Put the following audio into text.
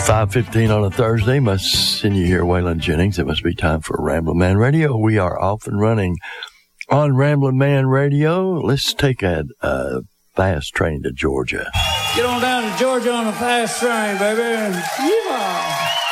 5:15 on a Thursday must send you here, Waylon Jennings. It must be time for Ramblin' Man Radio. We are off and running on Ramblin' Man Radio. Let's take a fast train to Georgia. Get on down to Georgia on a fast train, baby. Yeehaw.